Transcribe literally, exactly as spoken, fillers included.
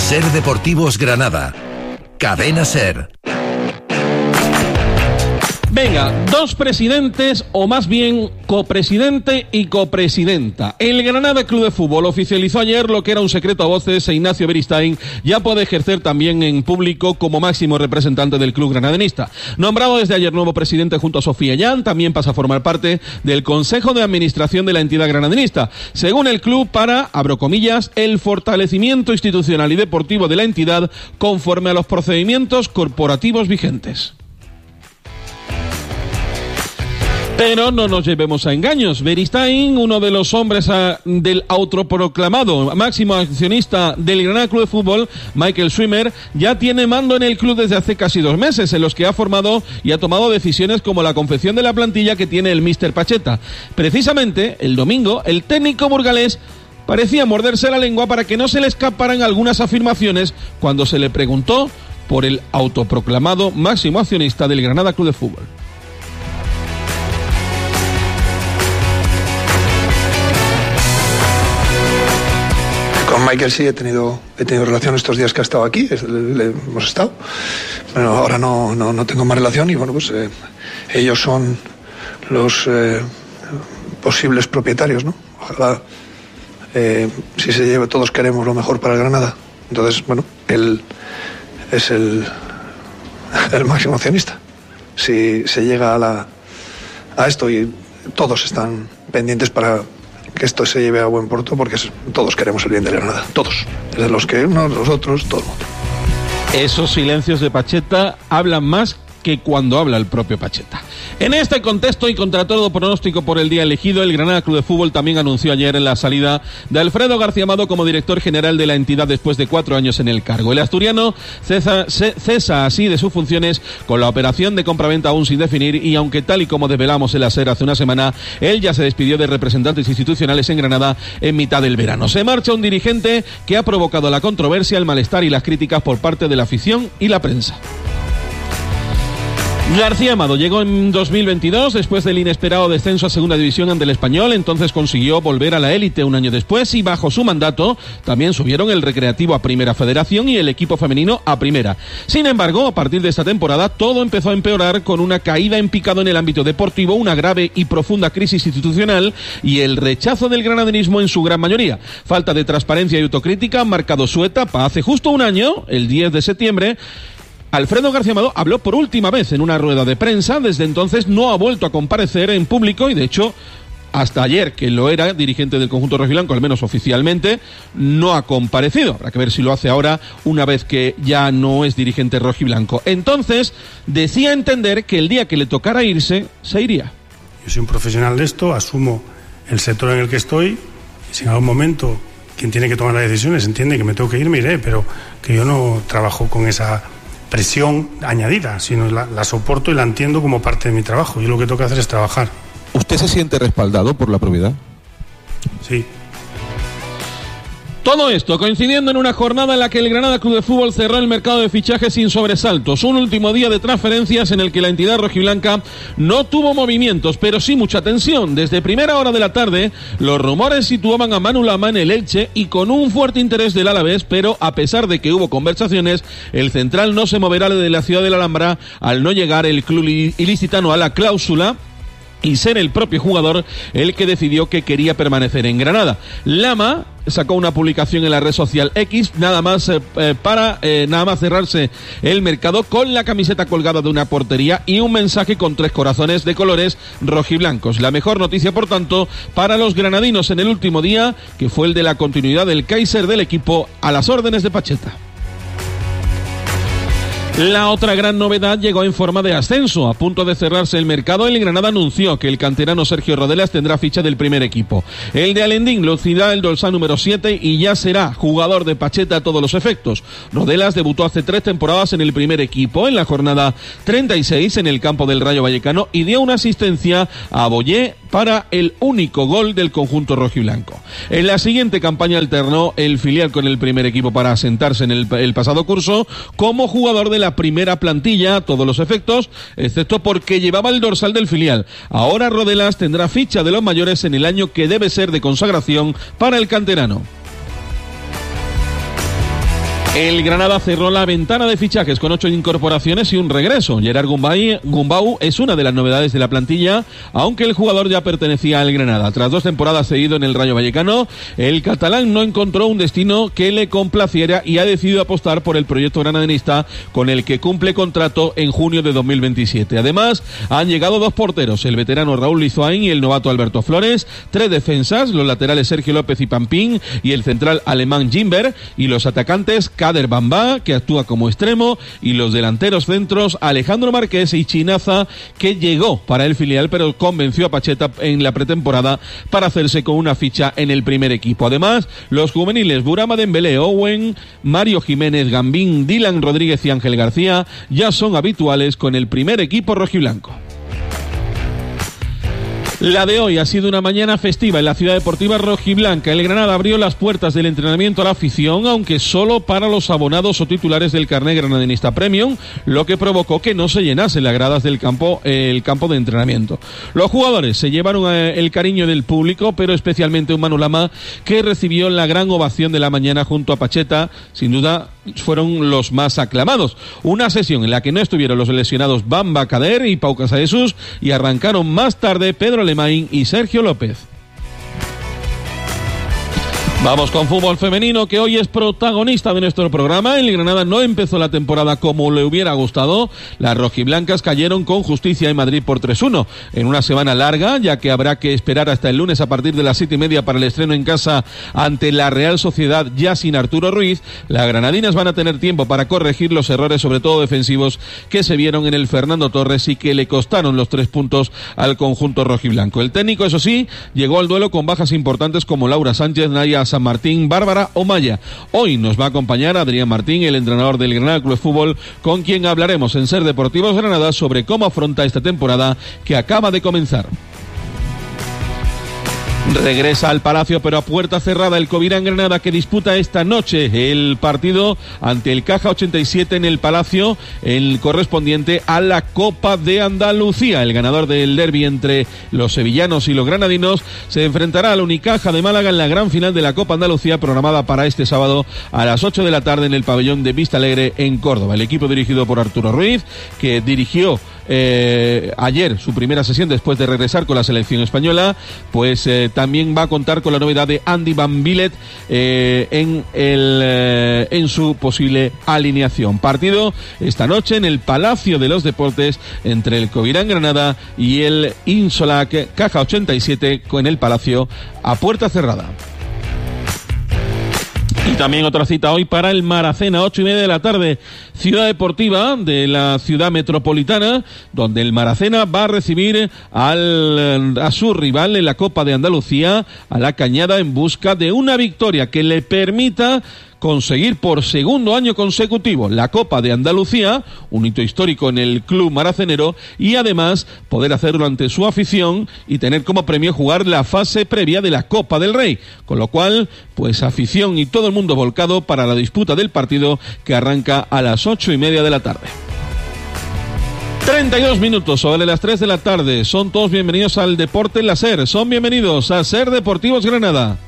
Ser Deportivos Granada. Cadena Ser. Venga, dos presidentes, o más bien copresidente y copresidenta. El Granada Club de Fútbol oficializó ayer lo que era un secreto a voces e Ignacio Beristain ya puede ejercer también en público como máximo representante del club granadenista. Nombrado desde ayer nuevo presidente junto a Sofía Yan, también pasa a formar parte del Consejo de Administración de la entidad granadenista. Según el club, para, abro comillas, el fortalecimiento institucional y deportivo de la entidad conforme a los procedimientos corporativos vigentes. Pero no nos llevemos a engaños. Beristain, uno de los hombres a, del autoproclamado máximo accionista del Granada Club de Fútbol, Michael Swimmer, ya tiene mando en el club desde hace casi dos meses, en los que ha formado y ha tomado decisiones como la confección de la plantilla que tiene el míster Pacheta. Precisamente, el domingo, el técnico burgalés parecía morderse la lengua para que no se le escaparan algunas afirmaciones cuando se le preguntó por el autoproclamado máximo accionista del Granada Club de Fútbol. Con Michael sí he tenido he tenido relación estos días que ha estado aquí, es, le, le hemos estado. Bueno, ahora no, no, no tengo más relación y bueno, pues eh, ellos son los eh, posibles propietarios, ¿no? Ojalá eh, si se lleve, todos queremos lo mejor para el Granada. Entonces, bueno, él es el, el máximo accionista. Si se llega a, la, a esto y todos están pendientes para que esto se lleve a buen puerto, porque todos queremos el bien de Granada, todos, desde los que unos, los otros, todo el mundo. Esos silencios de Pacheta hablan más que cuando habla el propio Pacheta. En este contexto y contra todo pronóstico por el día elegido, el Granada Club de Fútbol también anunció ayer en la salida de Alfredo García Amado como director general de la entidad después de cuatro años en el cargo. El asturiano cesa, cesa así de sus funciones con la operación de compraventa aún sin definir y aunque tal y como desvelamos en la SER hace una semana, él ya se despidió de representantes institucionales en Granada en mitad del verano. Se marcha un dirigente que ha provocado la controversia, el malestar y las críticas por parte de la afición y la prensa. García Amado llegó en dos mil veintidós después del inesperado descenso a segunda división ante el Español, entonces consiguió volver a la élite un año después y bajo su mandato también subieron el Recreativo a Primera Federación y el equipo femenino a Primera. Sin embargo, a partir de esta temporada todo empezó a empeorar con una caída en picado en el ámbito deportivo, una grave y profunda crisis institucional y el rechazo del granaderismo en su gran mayoría. Falta de transparencia y autocrítica han marcado su etapa. Hace justo un año, el diez de septiembre, Alfredo García Amado habló por última vez en una rueda de prensa. Desde entonces no ha vuelto a comparecer en público y de hecho hasta ayer, que lo era dirigente del conjunto rojiblanco, al menos oficialmente, no ha comparecido. Habrá que ver si lo hace ahora una vez que ya no es dirigente rojiblanco. Entonces decía entender que el día que le tocara irse, se iría. Yo soy un profesional de esto, asumo el sector en el que estoy y si en algún momento quien tiene que tomar las decisiones entiende que me tengo que ir, me iré, pero que yo no trabajo con esa presión añadida, sino la, la soporto y la entiendo como parte de mi trabajo. Yo lo que tengo que hacer es trabajar. ¿Usted se siente respaldado por la propiedad? Sí. Todo esto coincidiendo en una jornada en la que el Granada Club de Fútbol cerró el mercado de fichajes sin sobresaltos. Un último día de transferencias en el que la entidad rojiblanca no tuvo movimientos, pero sí mucha tensión. Desde primera hora de la tarde, los rumores situaban a Manu Lama en el Elche y con un fuerte interés del Alavés, pero a pesar de que hubo conversaciones, el central no se moverá de la ciudad de la Alhambra al no llegar el club ilicitano a la cláusula y ser el propio jugador el que decidió que quería permanecer en Granada. Lama sacó una publicación en la red social X nada más eh, eh, para eh, nada más cerrarse el mercado con la camiseta colgada de una portería y un mensaje con tres corazones de colores rojiblancos. La mejor noticia, por tanto, para los granadinos en el último día, que fue el de la continuidad del Kaiser del equipo a las órdenes de Pacheta. La otra gran novedad llegó en forma de ascenso. A punto de cerrarse el mercado, el Granada anunció que el canterano Sergio Rodelas tendrá ficha del primer equipo. El de Alendín lucirá el dorsal número siete y ya será jugador de Pacheta a todos los efectos. Rodelas debutó hace tres temporadas en el primer equipo, en la jornada treinta y seis en el campo del Rayo Vallecano, y dio una asistencia a Boyé para el único gol del conjunto rojiblanco. En la siguiente campaña alternó el filial con el primer equipo para asentarse en el, el pasado curso como jugador de la primera plantilla a todos los efectos, excepto porque llevaba el dorsal del filial. Ahora Rodelas tendrá ficha de los mayores en el año que debe ser de consagración para el canterano. El Granada cerró la ventana de fichajes con ocho incorporaciones y un regreso. Gerard Gumbay, Gumbau es una de las novedades de la plantilla, aunque el jugador ya pertenecía al Granada. Tras dos temporadas cedido en el Rayo Vallecano, el catalán no encontró un destino que le complaciera y ha decidido apostar por el proyecto granadinista, con el que cumple contrato en junio de dos mil veintisiete. Además, han llegado dos porteros, el veterano Raúl Lizoain y el novato Alberto Flores, tres defensas, los laterales Sergio López y Pampín y el central alemán Gimber, y los atacantes Kader Bamba, que actúa como extremo, y los delanteros centros Alejandro Márquez y Chinaza, que llegó para el filial pero convenció a Pacheta en la pretemporada para hacerse con una ficha en el primer equipo. Además, los juveniles Burama Dembélé, Owen, Mario Jiménez, Gambín, Dylan Rodríguez y Ángel García ya son habituales con el primer equipo rojiblanco. La de hoy ha sido una mañana festiva en la ciudad deportiva rojiblanca. El Granada abrió las puertas del entrenamiento a la afición, aunque solo para los abonados o titulares del carné granadinista Premium, lo que provocó que no se llenase las gradas del campo, eh, el campo de entrenamiento. Los jugadores se llevaron eh, el cariño del público, pero especialmente un Manu Lama, que recibió la gran ovación de la mañana junto a Pacheta. Sin duda fueron los más aclamados. Una sesión en la que no estuvieron los lesionados Bamba, Kader y Pau Casadesus, y arrancaron más tarde Pedro Alemán y Sergio López. Vamos con fútbol femenino, que hoy es protagonista de nuestro programa. El Granada no empezó la temporada como le hubiera gustado. Las rojiblancas cayeron con justicia en Madrid por tres uno. En una semana larga, ya que habrá que esperar hasta el lunes a partir de las siete y media para el estreno en casa ante la Real Sociedad, ya sin Arturo Ruiz, las granadinas van a tener tiempo para corregir los errores, sobre todo defensivos, que se vieron en el Fernando Torres y que le costaron los tres puntos al conjunto rojiblanco. El técnico, eso sí, llegó al duelo con bajas importantes como Laura Sánchez, Naya San Martín, Bárbara Omaya. Hoy nos va a acompañar Adrián Martín, el entrenador del Granada Club de Fútbol, con quien hablaremos en Ser Deportivos Granada sobre cómo afronta esta temporada que acaba de comenzar. Regresa al Palacio, pero a puerta cerrada, el Covirán Granada, que disputa esta noche el partido ante el Caja ochenta y siete en el Palacio, el correspondiente a la Copa de Andalucía. El ganador del derbi entre los sevillanos y los granadinos se enfrentará al Unicaja de Málaga en la gran final de la Copa Andalucía, programada para este sábado a las ocho de la tarde en el pabellón de Vista Alegre en Córdoba. El equipo dirigido por Arturo Ruiz, que dirigió Eh, ayer su primera sesión después de regresar con la selección española, pues eh, también va a contar con la novedad de Andy Van Billet eh, en, el, eh, en su posible alineación. Partido esta noche en el Palacio de los Deportes entre el Covirán Granada y el Insolac Caja ochenta y siete, con el Palacio a puerta cerrada. Y también otra cita hoy para el Maracena, ocho y media de la tarde, ciudad deportiva de la ciudad metropolitana, donde el Maracena va a recibir al, a su rival en la Copa de Andalucía, a la Cañada, en busca de una victoria que le permita conseguir por segundo año consecutivo la Copa de Andalucía, un hito histórico en el club maracenero, y además poder hacerlo ante su afición y tener como premio jugar la fase previa de la Copa del Rey, con lo cual, pues afición y todo el mundo volcado para la disputa del partido, que arranca a las ocho y media de la tarde. treinta y dos minutos sobre las tres de la tarde. Son todos bienvenidos al Deporte en la SER. Son bienvenidos a SER Deportivos Granada.